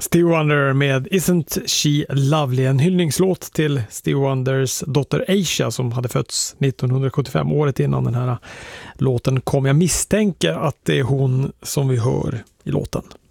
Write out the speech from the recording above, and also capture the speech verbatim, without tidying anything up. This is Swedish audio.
Stevie Wonder med Isn't She Lovely, en hyllningslåt till Stevie Wonders dotter Asia som hade fötts nittonhundrasjuttiofem, året innan den här låten kom. Jag misstänker att det är hon som vi hör i låten.